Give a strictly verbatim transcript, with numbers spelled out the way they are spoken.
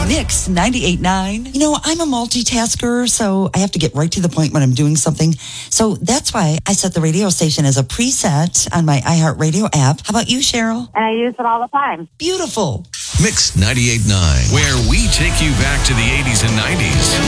Mix ninety-eight point nine. You know, I'm a multitasker, so I have to get right to the point when I'm doing something. So that's why I set the radio station as a preset on my iHeartRadio app. How about you, Cheryl? And I use it all the time. Beautiful. Mix ninety-eight point nine, where we take you back to the eighties and nineties.